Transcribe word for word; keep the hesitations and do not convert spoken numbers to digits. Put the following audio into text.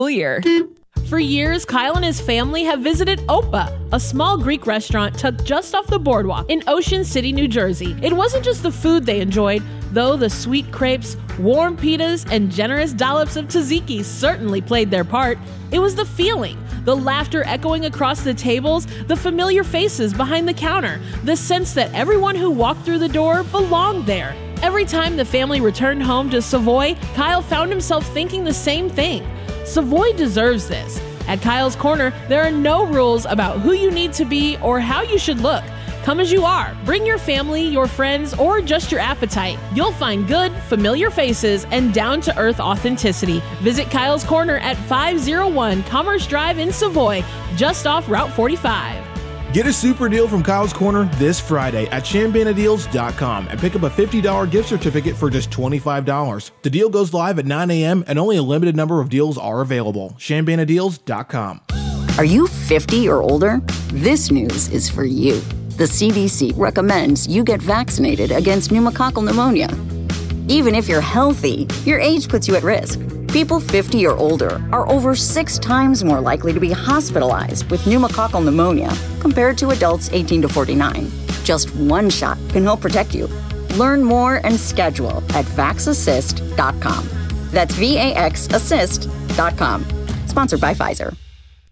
year. For years, Kyle and his family have visited Opa, a small Greek restaurant tucked just off the boardwalk in Ocean City, New Jersey. It wasn't just the food they enjoyed, though the sweet crepes, warm pitas, and generous dollops of tzatziki certainly played their part. It was the feeling, the laughter echoing across the tables, the familiar faces behind the counter, the sense that everyone who walked through the door belonged there. Every time the family returned home to Savoy, Kyle found himself thinking the same thing. Savoy deserves this. At Kyle's Corner, there are no rules about who you need to be or how you should look. Come as you are. Bring your family, your friends, or just your appetite. You'll find good, familiar faces and down-to-earth authenticity. Visit Kyle's Corner at five oh one Commerce Drive in Savoy, just off Route forty-five. Get a super deal from Kyle's Corner this Friday at Chambana Deals dot com and pick up a fifty dollars gift certificate for just twenty-five dollars. The deal goes live at nine a.m. and only a limited number of deals are available. Chambana Deals dot com. Are you fifty or older? This news is for you. The C D C recommends you get vaccinated against pneumococcal pneumonia. Even if you're healthy, your age puts you at risk. People fifty or older are over six times more likely to be hospitalized with pneumococcal pneumonia compared to adults eighteen to forty-nine. Just one shot can help protect you. Learn more and schedule at vax assist dot com. That's V A X assist dot com. Sponsored by Pfizer.